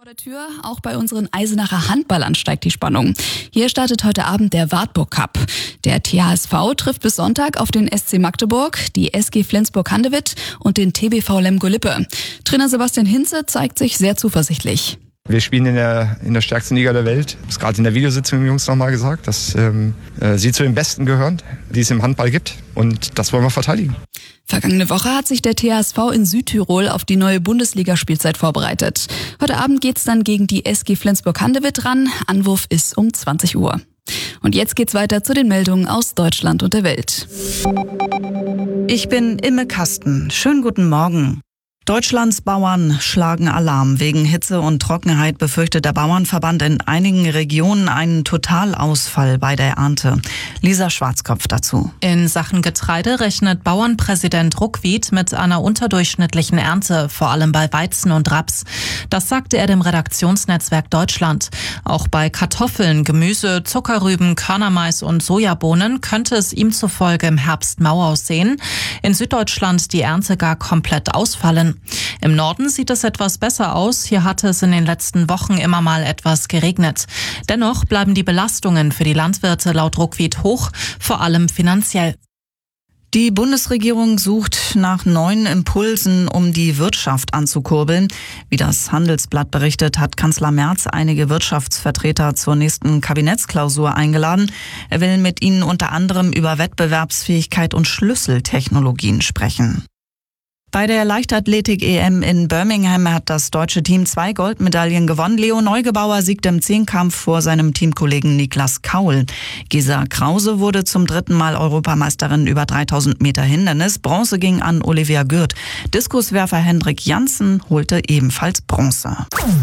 Vor der Tür, auch bei unseren Eisenacher Handballern steigt die Spannung. Hier startet heute Abend der Wartburg Cup. Der THSV trifft bis Sonntag auf den SC Magdeburg, die SG Flensburg-Handewitt und den TBV Lemgo-Lippe. Trainer Sebastian Hinze zeigt sich sehr zuversichtlich. Wir spielen in der stärksten Liga der Welt. Das ist gerade in der Videositzung den Jungs nochmal gesagt, dass sie zu den Besten gehören, die es im Handball gibt. Und das wollen wir verteidigen. Vergangene Woche hat sich der THSV in Südtirol auf die neue Bundesligaspielzeit vorbereitet. Heute Abend geht's dann gegen die SG Flensburg-Handewitt ran. Anwurf ist um 20 Uhr. Und jetzt geht's weiter zu den Meldungen aus Deutschland und der Welt. Ich bin Imme Kasten. Schönen guten Morgen. Deutschlands Bauern schlagen Alarm. Wegen Hitze und Trockenheit befürchtet der Bauernverband in einigen Regionen einen Totalausfall bei der Ernte. Lisa Schwarzkopf dazu. In Sachen Getreide rechnet Bauernpräsident Ruckwied mit einer unterdurchschnittlichen Ernte, vor allem bei Weizen und Raps. Das sagte er dem Redaktionsnetzwerk Deutschland. Auch bei Kartoffeln, Gemüse, Zuckerrüben, Körnermais und Sojabohnen könnte es ihm zufolge im Herbst mau aussehen. In Süddeutschland die Ernte gar komplett ausfallen. Im Norden sieht es etwas besser aus. Hier hatte es in den letzten Wochen immer mal etwas geregnet. Dennoch bleiben die Belastungen für die Landwirte laut Ruckwied hoch, vor allem finanziell. Die Bundesregierung sucht nach neuen Impulsen, um die Wirtschaft anzukurbeln. Wie das Handelsblatt berichtet, hat Kanzler Merz einige Wirtschaftsvertreter zur nächsten Kabinettsklausur eingeladen. Er will mit ihnen unter anderem über Wettbewerbsfähigkeit und Schlüsseltechnologien sprechen. Bei der Leichtathletik-EM in Birmingham hat das deutsche Team 2 Goldmedaillen gewonnen. Leo Neugebauer siegte im Zehnkampf vor seinem Teamkollegen Niklas Kaul. Gesa Krause wurde zum 3. Mal Europameisterin über 3000 Meter Hindernis. Bronze ging an Olivia Gürt. Diskuswerfer Hendrik Janssen holte ebenfalls Bronze.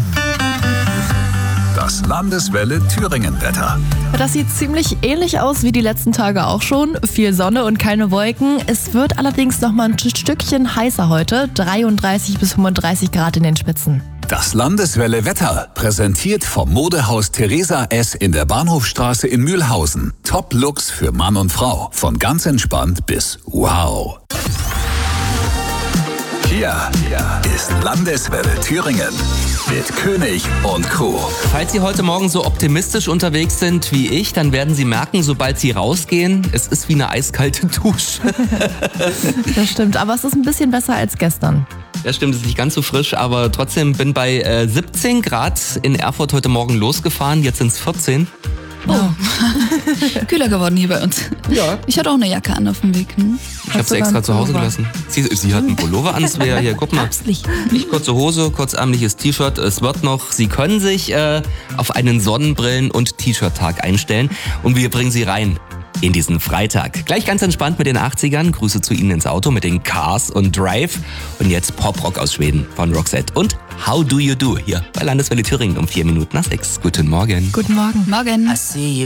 Das Landeswelle Thüringen-Wetter. Das sieht ziemlich ähnlich aus wie die letzten Tage auch schon. Viel Sonne und keine Wolken. Es wird allerdings noch mal ein Stückchen heißer heute. 33 bis 35 Grad in den Spitzen. Das Landeswelle Wetter präsentiert vom Modehaus Theresa S. in der Bahnhofstraße in Mühlhausen. Top-Looks für Mann und Frau. Von ganz entspannt bis wow. Hier ist Landeswelle Thüringen mit König und Co. Falls Sie heute Morgen so optimistisch unterwegs sind wie ich, dann werden Sie merken, sobald Sie rausgehen, es ist wie eine eiskalte Dusche. Das stimmt, aber es ist ein bisschen besser als gestern. Das stimmt, es ist nicht ganz so frisch, aber trotzdem bin bei 17 Grad in Erfurt heute Morgen losgefahren, jetzt sind es 14. Oh, kühler geworden hier bei uns. Ja. Ich hatte auch eine Jacke an auf dem Weg. Ich habe sie extra zu Hause gelassen. Sie hat einen Pullover an, Svea. Hier, guck mal. Nicht kurze Hose, kurzärmliches T-Shirt. Es wird noch, Sie können sich auf einen Sonnenbrillen- und T-Shirt-Tag einstellen. Und wir bringen Sie rein in diesen Freitag. Gleich ganz entspannt mit den 80ern. Grüße zu Ihnen ins Auto mit den Cars und Drive. Und jetzt Pop-Rock aus Schweden von Roxette. Und How Do You Do hier bei Landeswelle Thüringen um 6:04. Guten Morgen. Guten Morgen. Morgen.